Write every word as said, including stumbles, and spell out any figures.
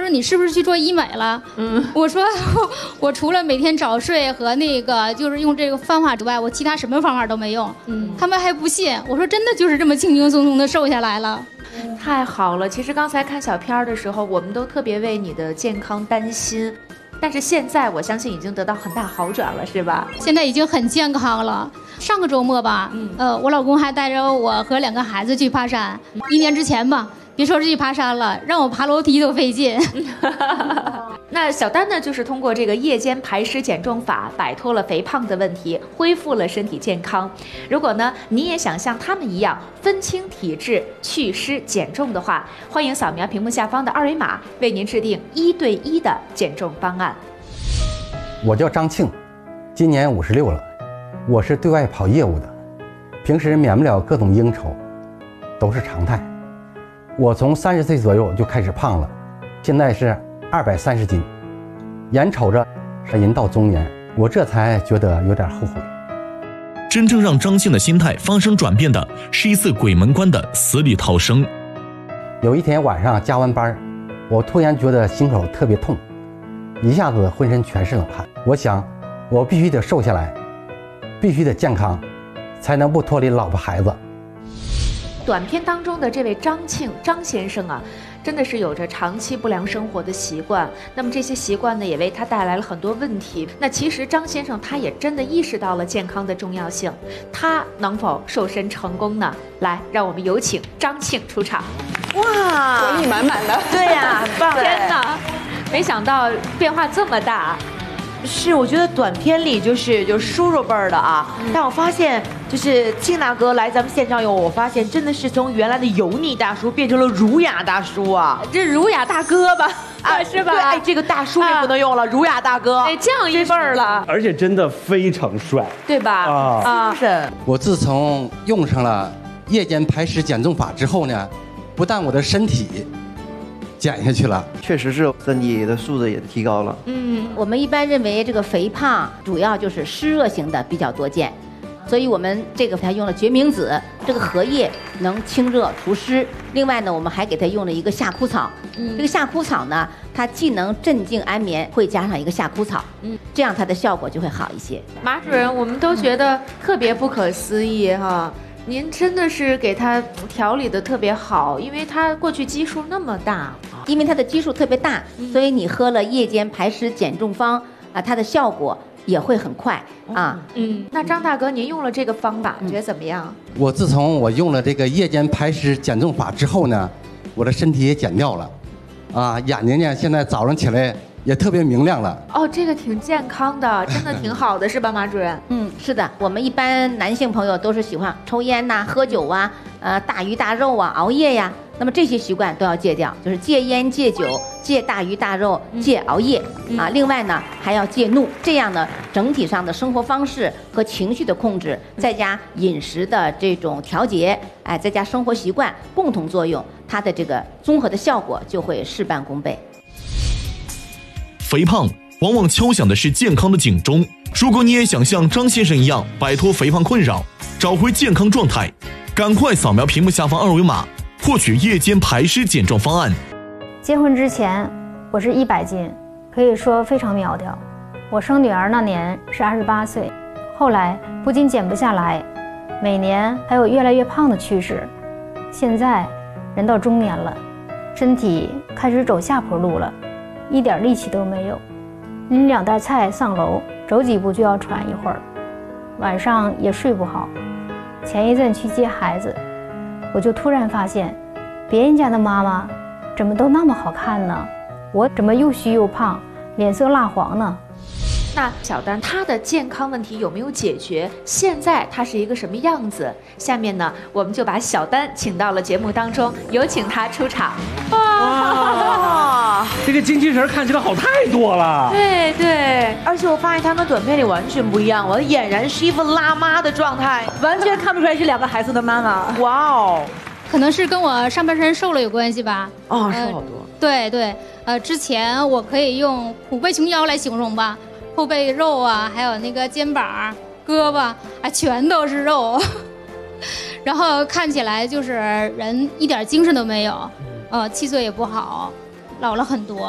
说你是不是去做医美了？嗯，我说我除了每天早睡和那个就是用这个方法之外，我其他什么方法都没用。嗯，他们还不信。我说真的就是这么轻轻松松的瘦下来了。 太好了！其实刚才看小片的时候，我们都特别为你的健康担心，但是现在我相信已经得到很大好转了，是吧？ 现在已经很健康了。上个周末吧，嗯、呃，我老公还带着我和两个孩子去爬山。一年之前吧，别说是去爬山了，让我爬楼梯都费劲。 那小丹呢，就是通过这个夜间排湿减重法，摆脱了肥胖的问题，恢复了身体健康。如果呢，你也想像他们一样分清体质、祛湿减重的话，欢迎扫描屏幕下方的二维码，为您制定一对一的减重方案。 我叫张庆，今年五十六了，我是对外跑业务的，平时免不了各种应酬，都是常态。我从三十岁左右就开始胖了，现在是二百三十斤，眼瞅着人到中年，我这才觉得有点后悔。 真正让张庆的心态发生转变的是一次鬼门关的死里逃生。 有一天晚上加完班，我突然觉得心口特别痛，一下子浑身全是冷汗。我想我必须得瘦下来，必须得健康，才能不脱离老婆孩子。 短片当中的这位张庆张先生啊，真的是有着长期不良生活的习惯，那么这些习惯呢，也为他带来了很多问题。那其实张先生他也真的意识到了健康的重要性，他能否瘦身成功呢？来，让我们有请张庆出场。 哇，活力满满的， 对呀，很棒！天哪，没想到变化这么大。 是，我觉得短片里就是就是叔叔辈儿的啊，嗯、但我发现就是庆大哥来咱们现场以后，我发现真的是从原来的油腻大叔变成了儒雅大叔啊， 这儒雅大哥吧，啊是吧？ 哎，这个大叔也不能用了，啊、儒雅大哥， 哎，降一辈儿了， 而且真的非常帅， 对吧？ 啊啊， 是。 我自从用上了夜间排湿减重法之后呢，不但我的身体减下去了， 确实是身体的素质也提高了。 嗯，我们一般认为这个肥胖主要就是湿热型的比较多见，所以我们这个它用了决明子，这个荷叶能清热除湿。另外呢，我们还给它用了一个夏枯草，嗯，这个夏枯草呢，它既能镇静安眠，会加上一个夏枯草，嗯，这样它的效果就会好一些。 马主任，我们都觉得特别不可思议哈。您真的是给他调理的特别好，因为他过去基数那么大， 因为他的基数特别大，嗯、所以你喝了夜间排湿减重方啊，它的效果也会很快啊。 嗯，那张大哥，您用了这个方法，觉得怎么样？ 我自从我用了这个夜间排湿减重法之后呢，我的身体也减掉了，啊，眼睛呢现在早上起来也特别明亮了。 哦，这个挺健康的，真的挺好的，是吧，马主任？ 嗯，是的。我们一般男性朋友都是喜欢抽烟呐、喝酒啊、呃大鱼大肉啊、熬夜呀。那么这些习惯都要戒掉，就是戒烟、戒酒、戒大鱼大肉、戒熬夜、嗯、啊。另外呢，还要戒怒。这样呢，整体上的生活方式和情绪的控制，再加饮食的这种调节，哎，再加生活习惯共同作用，它的这个综合的效果就会事半功倍。 肥胖往往敲响的是健康的警钟。如果你也想像张先生一样摆脱肥胖困扰，找回健康状态，赶快扫描屏幕下方二维码，获取夜间排湿减重方案。 结婚之前我是一百斤，可以说非常苗条。我生女儿那年是二十八岁，后来不仅减不下来，每年还有越来越胖的趋势。现在人到中年了，身体开始走下坡路了，一点力气都没有，拎两袋菜上楼，走几步就要喘一会儿，晚上也睡不好。前一阵去接孩子，我就突然发现，别人家的妈妈怎么都那么好看呢？我怎么又虚又胖，脸色蜡黄呢？ 那小丹她的健康问题有没有解决？现在她是一个什么样子？下面呢，我们就把小丹请到了节目当中，有请她出场。 哇，这个精气神看起来好太多了。 对对，而且我发现她跟短片里完全不一样，我俨然是一副辣妈的状态，完全看不出来是两个孩子的妈妈。哇哦， 可能是跟我上半身瘦了有关系吧。 哦，瘦好多。 呃、对对，呃，之前我可以用虎背熊腰来形容吧。后背肉啊，还有那个肩膀、胳膊啊，全都是肉，然后看起来就是人一点精神都没有，呃，气色也不好，老了很多。